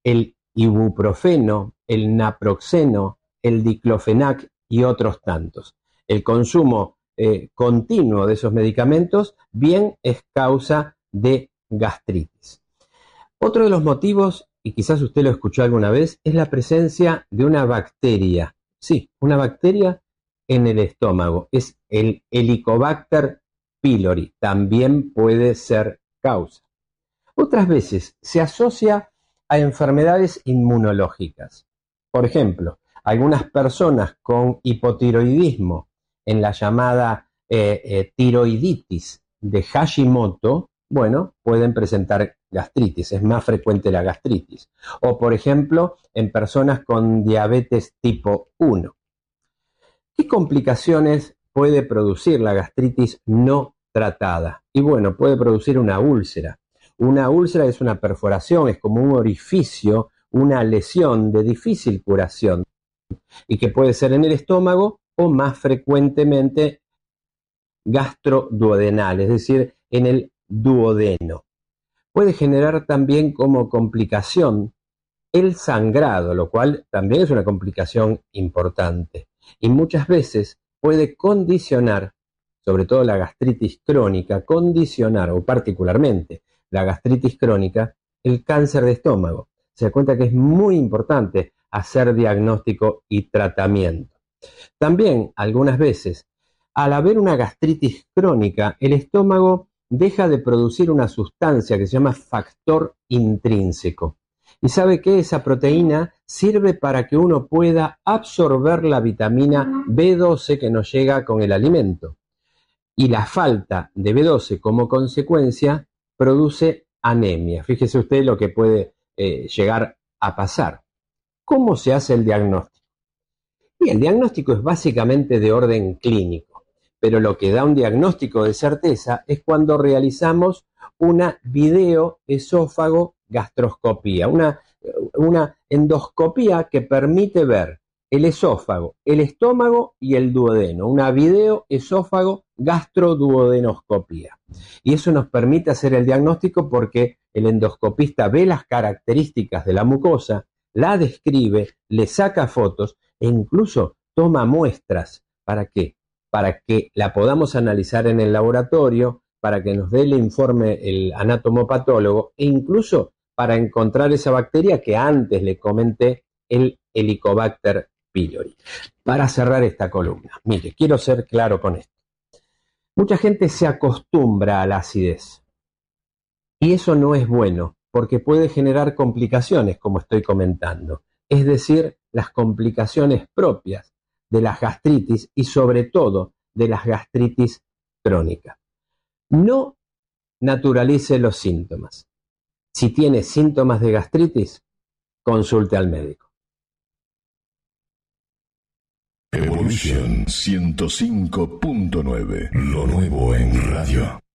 el ibuprofeno, el naproxeno, el diclofenac y otros tantos. El consumo continuo de esos medicamentos bien es causa de gastritis. Otro de los motivos, y quizás usted lo escuchó alguna vez, es la presencia de una bacteria. Sí, una bacteria en el estómago. Es el Helicobacter pylori. También puede ser causa. Otras veces se asocia a enfermedades inmunológicas. Por ejemplo, algunas personas con hipotiroidismo en la llamada tiroiditis de Hashimoto, bueno, pueden presentar gastritis, es más frecuente la gastritis. O, por ejemplo, en personas con diabetes tipo 1. ¿Qué complicaciones puede producir la gastritis no tratada? Y bueno, puede producir una úlcera. Una úlcera es una perforación, es como un orificio, una lesión de difícil curación y que puede ser en el estómago o más frecuentemente gastroduodenal, es decir, en el duodeno. Puede generar también como complicación el sangrado, lo cual también es una complicación importante. Y muchas veces puede condicionar, sobre todo la gastritis crónica, condicionar, o particularmente la gastritis crónica, el cáncer de estómago. Se da cuenta que es muy importante hacer diagnóstico y tratamiento. También, algunas veces, al haber una gastritis crónica, el estómago deja de producir una sustancia que se llama factor intrínseco. Y sabe que esa proteína sirve para que uno pueda absorber la vitamina B12 que nos llega con el alimento. Y la falta de B12 como consecuencia produce anemia. Fíjese usted lo que puede llegar a pasar. ¿Cómo se hace el diagnóstico? Y el diagnóstico es básicamente de orden clínico, pero lo que da un diagnóstico de certeza es cuando realizamos una videoesófago gastroscopía, una endoscopía que permite ver el esófago, el estómago y el duodeno, una videoesófago gastroduodenoscopía. Y eso nos permite hacer el diagnóstico porque el endoscopista ve las características de la mucosa, la describe, le saca fotos e incluso toma muestras. ¿Para qué? Para que la podamos analizar en el laboratorio, para que nos dé el informe el anatomopatólogo e incluso para encontrar esa bacteria que antes le comenté, el Helicobacter pylori. Para cerrar esta columna, mire, quiero ser claro con esto. Mucha gente se acostumbra a la acidez y eso no es bueno porque puede generar complicaciones, como estoy comentando, es decir, las complicaciones propias de las gastritis y sobre todo de las gastritis crónicas. No naturalice los síntomas. Si tiene síntomas de gastritis, consulte al médico. Evolution 105.9, lo nuevo en radio.